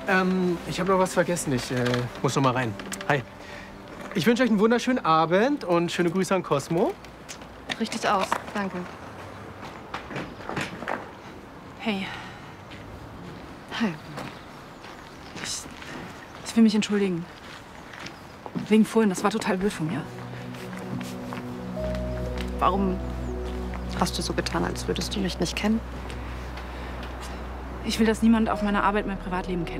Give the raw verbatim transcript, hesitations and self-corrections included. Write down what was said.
Ähm, ich habe noch was vergessen. Ich äh, muss noch mal rein. Hi. Ich wünsche euch einen wunderschönen Abend und schöne Grüße an Cosmo. Richtig aus, danke. Hey, Hi. ich, ich will mich entschuldigen. Wegen vorhin, das war total blöd von mir. Warum hast du so getan, als würdest du mich nicht kennen? Ich will, dass niemand auf meiner Arbeit mein Privatleben kennt.